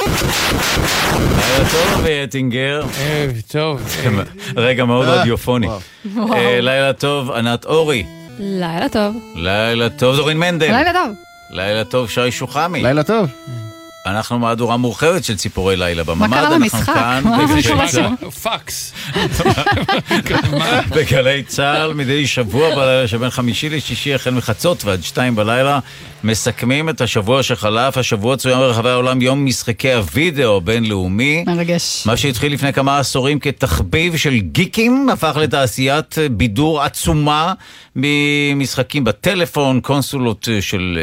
לילה טוב, יטינגר. טוב. רגע מאוד אודיופוני. לילה טוב, ענת אורי. לילה טוב. לילה טוב, זורין מנדל. לילה טוב. לילה טוב, שי שוחמי. לילה טוב. אנחנו מהדורה מורחבת של ציפורי לילה בממד. מה קרה במשחק? פאקס. בגלי צהל מדי שבוע בלילה שבין חמישי לשישי החל מחצות ועד 2 בלילה מסכמים את השבוע שחלף. השבוע צוין ברחבי העולם יום משחקי הוידאו בינלאומי. מרגש. מה שהתחיל לפני כמה עשורים כתחביב של גיקים הפך לתעשיית בידור עצומה ממשחקים בטלפון, קונסולות של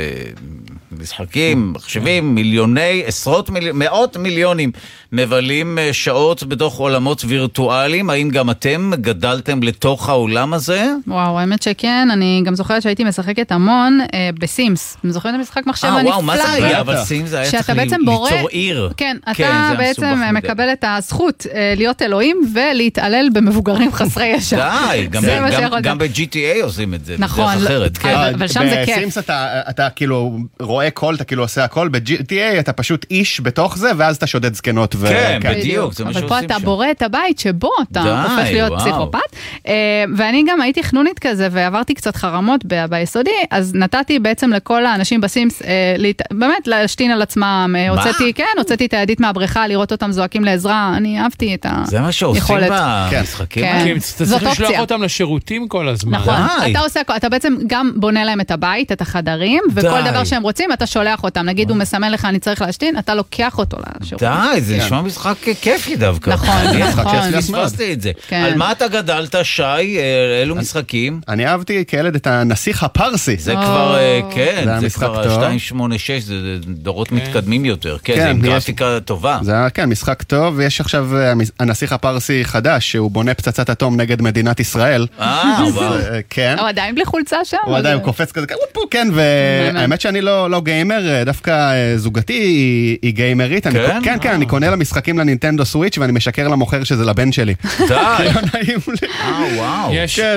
משחקים, מחשבים, מיליוני, מאות מיליונים מבלים שעות בתוך עולמות וירטואליים. האם גם אתם גדלתם לתוך העולם הזה? וואו, האמת שכן, אני גם זוכרת שהייתי משחקת המון בסימס. אני זוכרת המשחק מחשב הנפלא. וואו, מה זה היה? אבל סימס זה היה צריך ליצור עיר. כן, אתה בעצם מקבל את הזכות להיות אלוהים ולהתעלל במבוגרים חסרי ישע. די, גם ב-GTA עושים את זה. נכון, אבל שם זה כיף. בסימס אתה כאילו רואה קול, אתה כאילו עושה הכל, ב-GTA אתה פשוט איש בתוך זה, ואז אתה שודד זקנות. כן, בדיוק, זה מה שעושים שם. אבל פה אתה בורא את הבית שבו אתה הופך להיות פסיכופת. ואני גם הייתי חנונית כזה, ועברתי קצת חרמות ביסודי, אז נתתי בעצם לכל האנשים בסימס, באמת להשתין על עצמם. הוצאתי את הידית מהבריכה, לראות אותם זועקים לעזרה, אני אהבתי את היכולת. זה מה שעושים במשחקים. אתה צריך לשלוח אותם לשירותים כל הזמן. נכון, אתה בעצם גם בונה להם את הבית, את החדרים, וכל דבר שהם רוצים, אתה שולח אותם. נגיד הוא מסמן לך, אני צריך להשתין, אתה לוקח אותו לשירות. די, זה נשמע משחק כיפי דווקא. נכון. פספסתי את זה. על מה אתה גדלת, שי? אילו משחקים? אני אהבתי כילד את הנסיך הפרסי. זה כבר, כן, זה כבר 286, זה דורות מתקדמים יותר. כן, זה עם גרפיקה טובה. זה היה, כן, משחק טוב, ויש עכשיו הנסיך הפרסי חדש, שהוא בונה פצצת אטום נגד מדינת ישראל. וואו. כן. הוא עדיין בלי חולצה שם? הוא עדיין קופץ כזה, כן, והאמת שאני לא גיימר, דווקא זוגתי היא גיימרית. כן, כן, אני קונה למשחקים לנינטנדו סוויץ' ואני משקר למוכר שזה לבן שלי. די. לא נעים לי. וואו.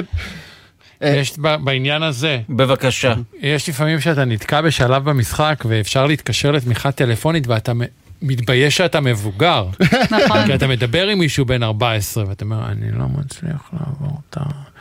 יש בעניין הזה. בבקשה. יש לפעמים שאתה נתקע בשלב במשחק ואפשר להתקשר לתמיכה טלפונית ואתה מתבייש שאתה מבוגר. נכון. כי אתה מדבר עם מישהו בן 14 ואתה אומר, אני לא מצליח לעבור אותה.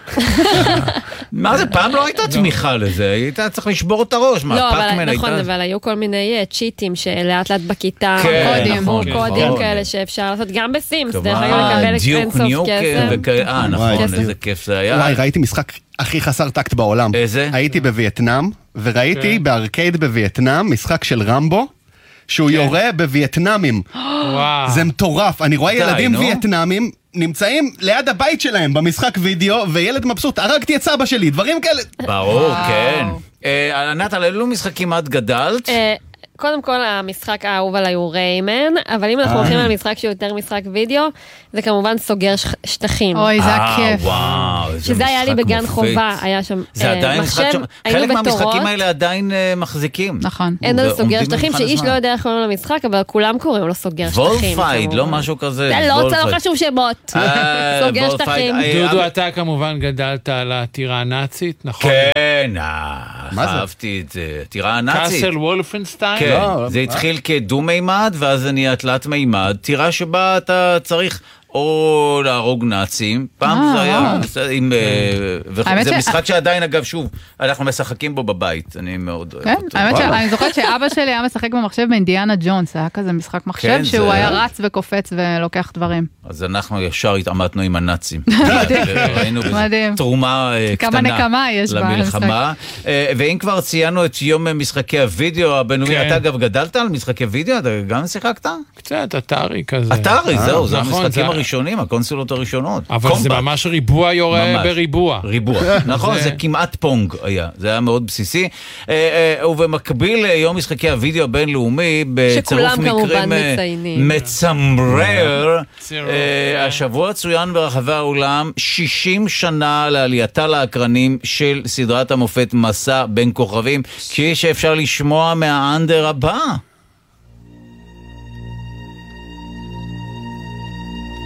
מה זה? פעם לא הייתה תמיכה לזה, היית צריך לשבור את הראש. לא, אבל נכון, אבל היו כל מיני צ'יטים שלאט לאט בכיתה, קודים כאלה שאפשר לעשות גם בסימס, דרך אגב לקבל אקספנסוף כסף. נכון, איזה כיף זה היה. וואי, ראיתי משחק הכי חסר טקט בעולם. איזה? הייתי בווייטנאם, וראיתי בארקייד בווייטנאם משחק של רמבו, שהוא יורה בווייטנאמים. זה מטורף. אני רואה ילדים וייטנאמים נמצאים ליד הבית שלהם במשחק וידאו, וילד מבסוט, הרגתי את סבא שלי, דברים כאלה. ברור, כן. ענת, על אילו משחקים את גדלת? קודם כל, המשחק האהוב עליי הוא ריימן, אבל אם אנחנו הולכים על משחק שהוא יותר משחק וידאו, זה כמובן סוגר שטחים. אוי, זה הכיף. וואו, איזה משחק מופת. שזה היה לי בגן חובה, היה שם מחשב, חלק מהמשחקים האלה עדיין מחזיקים. נכון. אין לו סוגר שטחים, שאיש לא יודע איך קוראים לו למשחק, אבל כולם קוראים לו סוגר שטחים. וולפייד, לא משהו כזה. זה לא חשוב שמות. סוגר שטחים. דודו, אתה כמובן גדלת על הטירה הנאצית, נכון? כן, אהבתי את זה. טירה הנאצית. קאסל וולפנשטיין? כן, זה התחיל כדו-מימד, ואז זה נהיה תלת-מימד, טירה שבה אתה צריך או להרוג נאצים, פעם זה היה, זה משחק שעדיין, אגב, שוב, אנחנו משחקים בו בבית, אני מאוד אוהב אותו. האמת שאני זוכרת שאבא שלי היה משחק במחשב באינדיאנה ג'ונס, היה כזה משחק מחשב שהוא היה רץ וקופץ ולוקח דברים. אז אנחנו ישר התעמתנו עם הנאצים. ראינו תרומה קטנה למלחמה. ואם כבר ציינו את יום משחקי הוידאו הבינלאומי, אתה אגב גדלת על משחקי וידאו? אתה גם שיחקת? קצת, אתרי כזה. אתרי, זהו, זה המשחקים הראשונים, הקונסולות הראשונות. אבל זה ממש ריבוע יורה בריבוע. ריבוע, נכון, זה כמעט פונג היה, זה היה מאוד בסיסי. ובמקביל יום משחקי הוידאו הבינלאומי, בצירוף מקרים מצמרר, השבוע צוין ברחבי העולם 60 שנה לעלייתה לאקרנים של סדרת המופת מסע בין כוכבים, כפי שאפשר לשמוע מהאנדר הבא.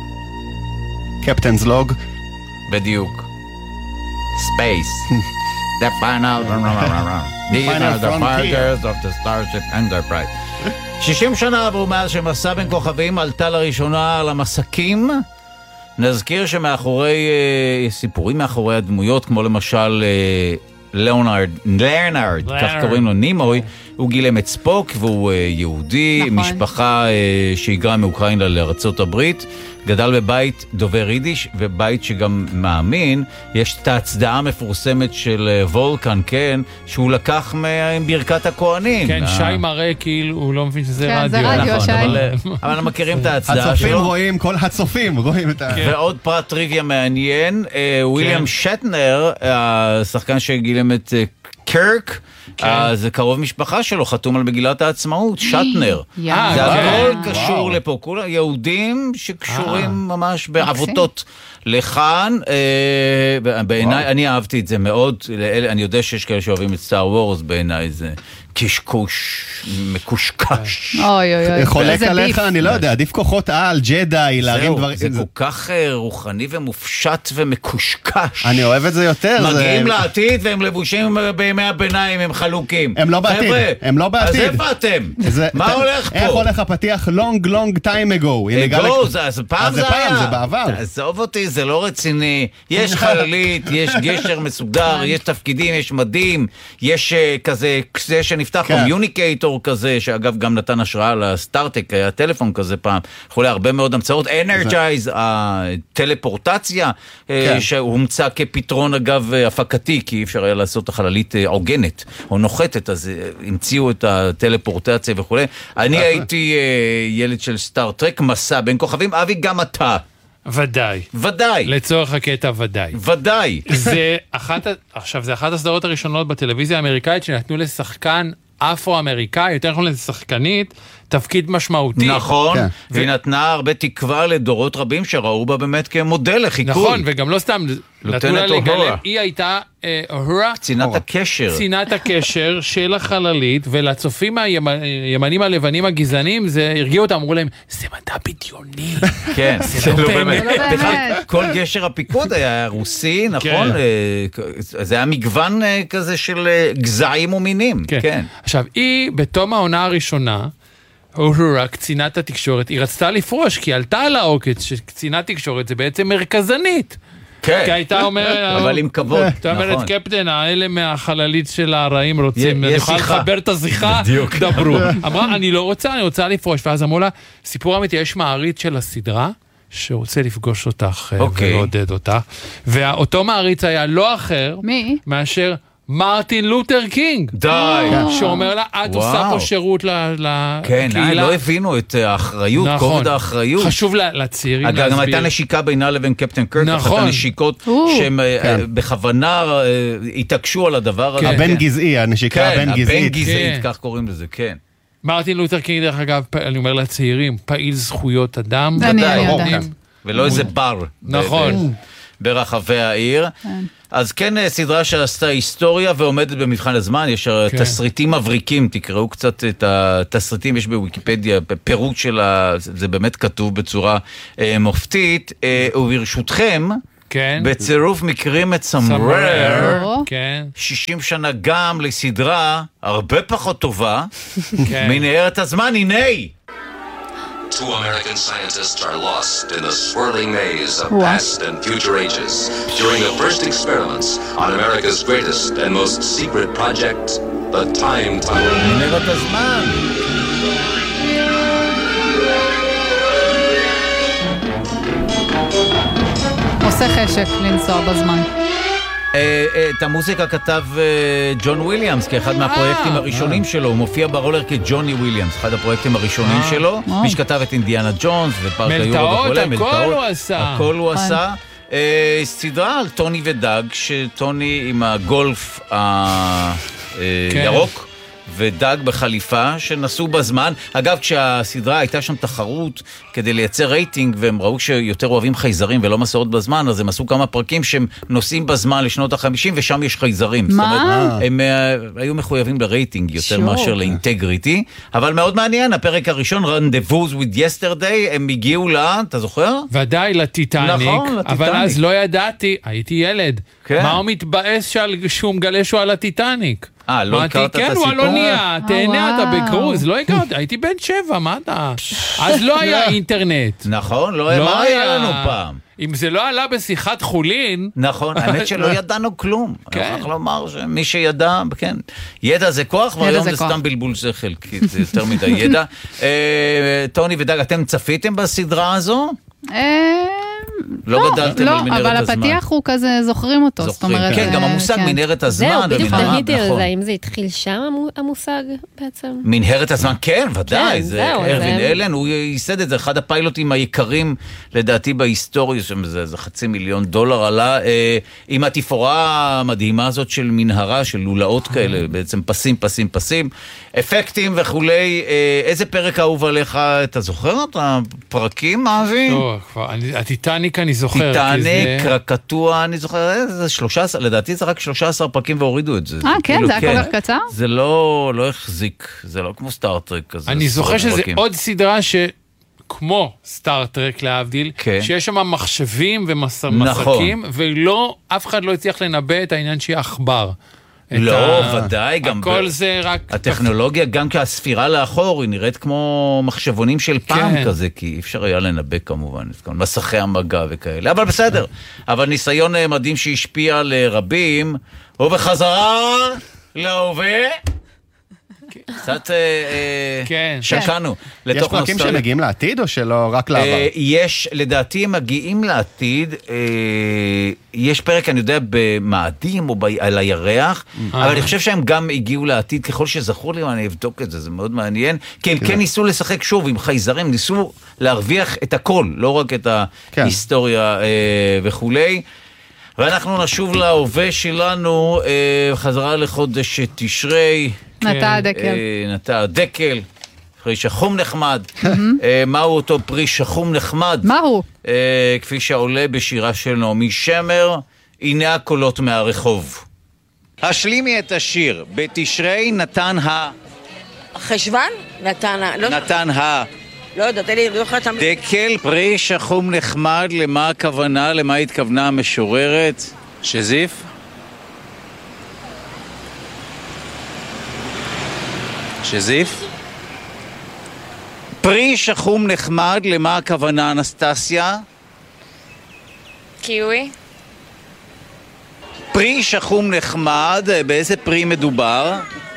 קפטנס לוג. בדיוק. ספייס. The final These are the fighters of the Starship Enterprise. 60 שנה עברו מאז שמסע בין כוכבים עלתה לראשונה על המסקים. נזכיר שמאחורי סיפורים מאחורי הדמויות, כמו למשל ליאונרד, כך קוראים לו נימוי, הוא גילם את ספוק והוא יהודי, נכון. משפחה שהיגרה מאוקראינה לארצות הברית, גדל בבית דובר יידיש ובית שגם מאמין. יש את ההצדעה המפורסמת של וולקן, כן, שהוא לקח מברכת הכהנים. כן, שי מראה כאילו, הוא לא מבין שזה כן, רדיו. זה רדיו, נכון, שי. אבל מכירים את ההצדעה הצופים שלו. רואים, כל הצופים רואים את ה... ועוד פרט טריוויה מעניין, וויליאם שטנר, השחקן שגילם את קירק, זה קרוב משפחה שלו, חתום על מגילת העצמאות, שטנר. זה הכל קשור לפה, כולם יהודים שקשורים ממש בעבותות לכאן. בעיניי, אני אהבתי את זה מאוד, אני יודע שיש כאלה שאוהבים את סטאר וורס, בעיניי זה קשקוש, מקושקש. חולק עליך, אני לא יודע, עדיף כוחות על, ג'די, להרים דברים. זה כל כך רוחני ומופשט ומקושקש. אני אוהב את זה יותר. מגיעים לעתיד והם לבושים בימי הביניים, הם חלוקים. הם לא בעתיד, הם לא בעתיד. אז איפה אתם? מה הולך פה? איך הולך הפתיח long time ago? אז פעם זה היה. זה בעבר. תעזוב אותי, זה לא רציני. יש חללית, יש גשר מסודר, יש תפקידים, יש מדים, יש כזה, זה שנפתח קומיוניקייטור כזה, שאגב גם נתן השראה לסטארטק, היה טלפון כזה פעם, חולה הרבה מאוד המצאות, אנרג'ייז, הטלפורטציה, שהומצא כפתרון אגב הפקתי, כי אי אפשר היה לעשות החללית עוגנת או נוחתת, אז המציאו את הטלפורטציה וכו'. אני הייתי ילד של סטארטרק, מסע בין כוכבים, אבי גם אתה. ודאי. ודאי. לצורך הקטע ודאי. ודאי. זה אחת הסדרות הראשונות בטלוויזיה האמריקאית שנתנו לשחקן אפרו-אמריקאי, יותר נכון לשחקנית, תפקיד משמעותי. נכון, והיא נתנה הרבה תקווה לדורות רבים שראו בה באמת כמודל לחיקוי. נכון, וגם לא סתם, נתנו לה לגלם, היא הייתה קצינת הקשר. קצינת הקשר של החללית, ולצופים הימנים הלבנים הגזענים, זה הרגיעו אותם, אמרו להם, זה מדע בדיוני. כן, זה לא באמת. כל גשר הפיקוד היה רוסי, נכון? זה היה מגוון כזה של גזעים ומינים. כן. עכשיו, היא בתום העונה הראשונה, אורורה, קצינת התקשורת, היא רצתה לפרוש, כי עלתה על העוקץ שקצינת תקשורת זה בעצם מרכזנית. כן. כי הייתה אומרת... אבל עם כבוד, נכון. אתה אומרת, קפטן, האלה מהחללית של הרעים רוצים, אני יכולה לחבר את השיחה, דברו. אמרה, אני לא רוצה, אני רוצה לפרוש, ואז אמרו לה, סיפור אמיתי, יש מעריץ של הסדרה, שרוצה לפגוש אותך ולעודד אותך, ואותו מעריץ היה לא אחר, מאשר... מרטין לותר קינג. די. שאומר לה, את עושה פה שירות לקהילה. כן, לא הבינו את האחריות, כובד האחריות. חשוב לצעירים להסביר. גם הייתה נשיקה בינה לבין קפטן קרק, אחת הנשיקות שהם בכוונה התעקשו על הדבר הזה. הבן גזעי, הנשיקה הבן גזעית. הבן גזעית, כך קוראים לזה, כן. מרטין לותר קינג, דרך אגב, אני אומר לצעירים, פעיל זכויות אדם. ולא איזה בר. נכון. ברחבי העיר. אז כן, סדרה שעשתה היסטוריה ועומדת במבחן הזמן, יש תסריטים מבריקים, תקראו קצת את התסריטים, יש בוויקיפדיה, פירוט של זה באמת כתוב בצורה מופתית, וברשותכם, בצירוף מקרים את סמרר, 60 שנה גם לסדרה הרבה פחות טובה, מנהרת הזמן, הנה! Two American scientists are lost in the swirling maze of past and future ages during the first experiments on America's greatest and most secret project, the Time Tunnel. מנהרת הזמן. עושה חשק לנסוע בזמן. את המוזיקה כתב ג'ון וויליאמס כאחד מהפרויקטים הראשונים שלו, הוא מופיע ברולר כג'וני וויליאמס, אחד הפרויקטים הראשונים שלו, מי שכתב את אינדיאנה ג'ונס ופארק היורו וכו', הכל הוא עשה. סדרה על טוני ודאג, שטוני עם הגולף הירוק, ודג בחליפה שנסעו בזמן. אגב, כשהסדרה הייתה שם תחרות כדי לייצר רייטינג, והם ראו שיותר אוהבים חייזרים ולא מסעות בזמן, אז הם עשו כמה פרקים שהם נוסעים בזמן לשנות ה-50, ושם יש חייזרים. מה? הם היו מחויבים לרייטינג יותר מאשר לאינטגריטי, אבל מאוד מעניין, הפרק הראשון, Rendezvous with Yesterday, הם הגיעו אתה זוכר? ודאי, לטיטניק, נכון, אבל אז לא ידעתי, הייתי ילד. מה הוא מתבאס שהוא מגלה שהוא על הטיטניק? לא הכרת את הסיפור? כן, הוא הלונייה, תהנה, אתה בקרוז, לא הכרת, הייתי בן 7, מה אתה? אז לא היה אינטרנט. נכון, לא היה לנו פעם. אם זה לא עלה בשיחת חולין... נכון, האמת שלא ידענו כלום. אני יכול לומר שמי שידע, כן, ידע זה כוח, והיום זה סתם בלבול שכל, כי זה יותר מדי ידע. טוני ודג, אתם צפיתם בסדרה הזו? לא גדלתם על מנהרת הזמן. אבל הפתיח הוא כזה, זוכרים אותו. כן, גם המושג מנהרת הזמן. זהו, בדיוק תהיתי על זה, אם זה התחיל שם המושג בעצם. מנהרת הזמן, כן, ודאי. זה ארווין אלן, הוא ייסד את זה, אחד הפיילוטים היקרים, לדעתי בהיסטוריה, זה $500,000 עלה, עם התפאורה המדהימה הזאת של מנהרה, של לולאות כאלה, בעצם פסים, אפקטים וכולי. איזה פרק אהוב עליך, אתה זוכר את הפרקים, אבי? הטיטניק אני זוכר. טיטניק, קרקטוע, אני זוכר, זה 13, לדעתי זה רק 13 פרקים והורידו את זה. כן, זה היה כל כך קצר? זה לא החזיק, זה לא כמו סטארטרק כזה. אני זוכר שזה עוד סדרה כמו סטארטרק להבדיל, שיש שם מחשבים ומסקים, ואף אחד לא הצליח לנבא את העניין שהיא אכבר. לא, ודאי, גם הכל זה רק... הטכנולוגיה, גם כהספירה לאחור, היא נראית כמו מחשבונים של פעם כזה, כי אי אפשר היה לנבא כמובן, מסכי המגע וכאלה, אבל בסדר. אבל ניסיון מדהים שהשפיע על רבים, ובחזרה להווה, קצת שקענו. יש פרקים שמגיעים לעתיד או שלא רק לעבר? יש, לדעתי הם מגיעים לעתיד, יש פרק אני יודע במאדים או על הירח, אבל אני חושב שהם גם הגיעו לעתיד, ככל שזכור לי אני אבדוק את זה, זה מאוד מעניין, כי הם כן ניסו לשחק שוב עם חייזרים, ניסו להרוויח את הכל, לא רק את ההיסטוריה וכולי. ואנחנו נשוב להווה שלנו, חזרה לחודש תשרי. נטע הדקל, פרי שחום נחמד. מהו אותו פרי שחום נחמד? מהו? כפי שעולה בשירה של נעמי שמר, הנה הקולות מהרחוב. השלימי את השיר, בתשרי נתן חשוון? נתן לא יודעת, אלי, לא יכולת... דקל, פרי שחום נחמד, למה הכוונה, למה התכוונה המשוררת? שזיף? שזיף? פרי שחום נחמד, למה הכוונה, אנסטסיה? קיווי. פרי שחום נחמד, באיזה פרי מדובר?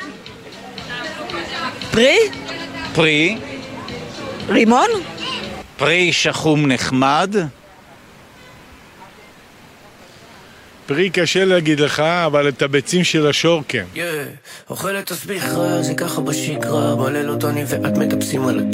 פרי? פרי. רימון? פרי שחום נחמד. פרי קשה להגיד לך, אבל את הביצים של השור כן. אוכלת תסביך רע, זה ככה בשגרה, בלילות אני ואת מטפסים על